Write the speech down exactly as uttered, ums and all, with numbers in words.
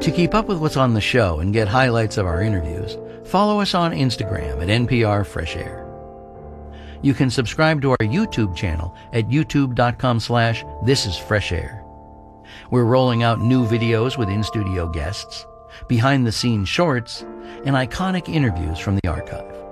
To keep up with what's on the show and get highlights of our interviews, follow us on Instagram at N P R Fresh Air. You can subscribe to our YouTube channel at youtube.com slash This is Fresh Air. We're rolling out new videos with in-studio guests, behind-the-scenes shorts, and iconic interviews from the archive.